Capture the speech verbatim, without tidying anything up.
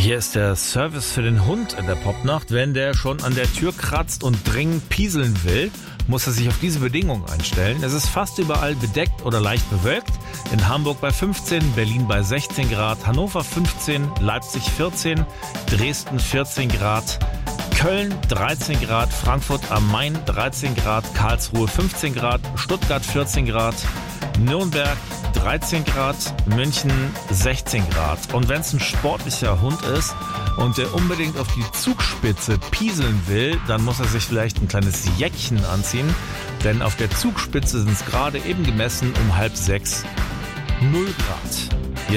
Hier ist der Service für den Hund in der Popnacht. Wenn der schon an der Tür kratzt und dringend pieseln will, muss er sich auf diese Bedingungen einstellen. Es ist fast überall bedeckt oder leicht bewölkt. In Hamburg bei fünfzehn, Berlin bei sechzehn Grad, Hannover fünfzehn, Leipzig vierzehn, Dresden vierzehn Grad, Köln dreizehn Grad, Frankfurt am Main dreizehn Grad, Karlsruhe fünfzehn Grad, Stuttgart vierzehn Grad, Nürnberg dreizehn Grad, München sechzehn Grad. Und wenn es ein sportlicher Hund ist und der unbedingt auf die Zugspitze pieseln will, dann muss er sich vielleicht ein kleines Jäckchen anziehen, denn auf der Zugspitze sind es gerade eben gemessen um halb sechs null Grad.